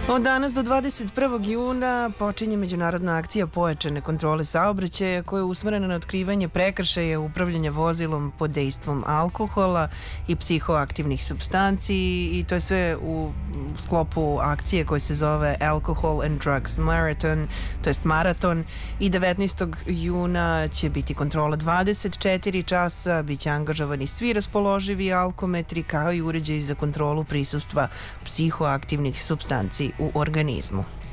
Od danas do 21. juna počinje međunarodna akcija pojačane kontrole saobraćaja koja je usmerena na otkrivanje prekršaja upravljanja vozilom pod dejstvom alkohola i psihoaktivnih supstanci i to je sve u sklopu akcije koja se zove Alcohol and Drugs Marathon, to jest maraton, i 19. juna će biti kontrola 24 časa, bit će angažovani svi raspoloživi alkometri kao i uređaji za kontrolu prisustva psihoaktivnih supstanci u organizmu.